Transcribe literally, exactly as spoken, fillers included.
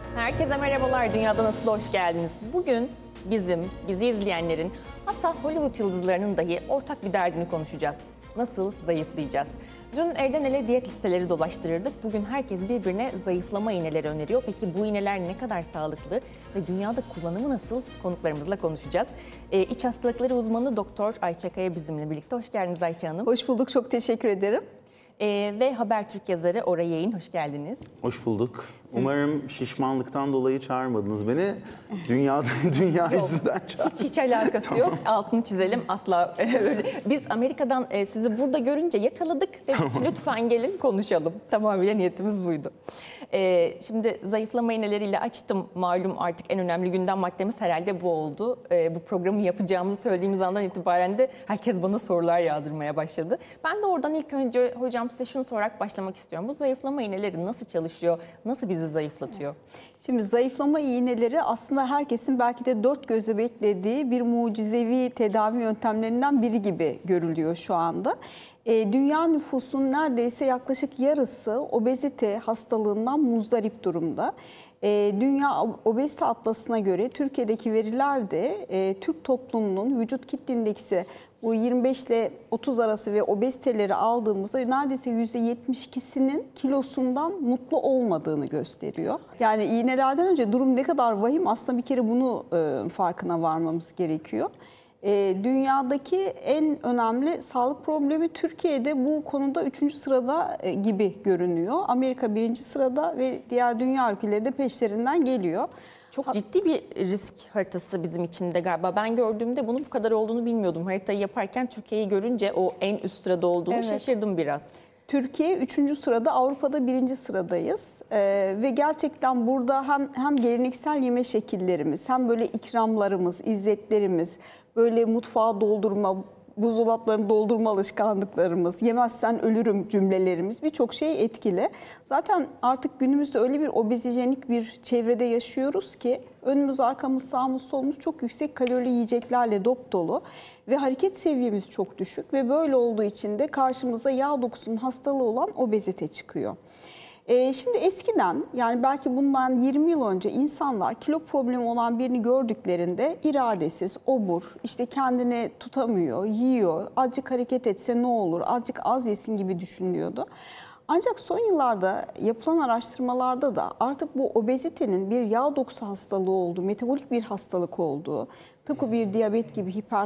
Herkese merhabalar. Dünyada Nasıl hoş geldiniz. Bugün bizim, bizi izleyenlerin, hatta Hollywood yıldızlarının dahi ortak bir derdini konuşacağız. Nasıl zayıflayacağız? Dün elden ele diyet listeleri dolaştırırdık. Bugün herkes birbirine zayıflama iğneleri öneriyor. Peki bu iğneler ne kadar sağlıklı ve dünyada kullanımı nasıl? Konuklarımızla konuşacağız. Ee, İç hastalıkları uzmanı Doktor Ayça Kaya bizimle birlikte. Hoş geldiniz Ayça Hanım. Hoş bulduk, çok teşekkür ederim. Ee, ve Habertürk yazarı Oray Yayın, hoş geldiniz. Hoş bulduk. Umarım şişmanlıktan dolayı çağırmadınız beni. Dünya dünya yüzünden çağırdınız. Hiç hiç alakası yok. Altını çizelim. Asla. Biz Amerika'dan sizi burada görünce yakaladık. Dedik ki lütfen gelin konuşalım. Tamamıyla niyetimiz buydu. Şimdi zayıflama iğneleriyle açtım. Malum artık en önemli gündem maddemiz herhalde bu oldu. Bu programı yapacağımızı söylediğimiz andan itibaren de herkes bana sorular yağdırmaya başladı. Ben de oradan ilk önce hocam size şunu sorarak başlamak istiyorum. Bu zayıflama iğneleri nasıl çalışıyor? Nasıl bizi zayıflatıyor? Şimdi zayıflama iğneleri aslında herkesin belki de dört gözle beklediği bir mucizevi tedavi yöntemlerinden biri gibi görülüyor şu anda. E, dünya nüfusunun neredeyse yaklaşık yarısı obezite hastalığından muzdarip durumda. E, Dünya Obezite Atlası'na göre Türkiye'deki veriler de e, Türk toplumunun vücut kitle indeksi bu yirmi beş ile otuz arası ve obeziteleri aldığımızda neredeyse yüzde yetmiş ikisinin kilosundan mutlu olmadığını gösteriyor. Yani iğnelerden önce durum ne kadar vahim, aslında bir kere bunu e, farkına varmamız gerekiyor. E, dünyadaki en önemli sağlık problemi Türkiye'de bu konuda üçüncü sırada e, gibi görünüyor. Amerika birinci sırada ve diğer dünya ülkeleri de peşlerinden geliyor. Çok ciddi bir risk haritası bizim için de galiba. Ben gördüğümde bunun bu kadar olduğunu bilmiyordum. Haritayı yaparken Türkiye'yi görünce o en üst sırada olduğunu Evet. şaşırdım biraz. Türkiye üçüncü sırada, Avrupa'da birinci sıradayız. Ee, ve gerçekten burada hem, hem geleneksel yeme şekillerimiz, hem böyle ikramlarımız, izzetlerimiz, böyle mutfağı doldurma, buzdolaplarını doldurma alışkanlıklarımız, yemezsen ölürüm cümlelerimiz, birçok şey etkili. Zaten artık günümüzde öyle bir obezijenik bir çevrede yaşıyoruz ki önümüz, arkamız, sağımız, solumuz çok yüksek kalorili yiyeceklerle dop dolu ve hareket seviyemiz çok düşük ve böyle olduğu için de karşımıza yağ dokusunun hastalığı olan obezite çıkıyor. Ee, şimdi eskiden, yani belki bundan yirmi yıl önce insanlar kilo problemi olan birini gördüklerinde iradesiz, obur, işte kendini tutamıyor, yiyor, azıcık hareket etse ne olur, azıcık az yesin gibi düşünülüyordu. Ancak son yıllarda yapılan araştırmalarda da artık bu obezitenin bir yağ dokusu hastalığı olduğu, metabolik bir hastalık olduğu, tıpkı bir diyabet gibi, hipertensiyon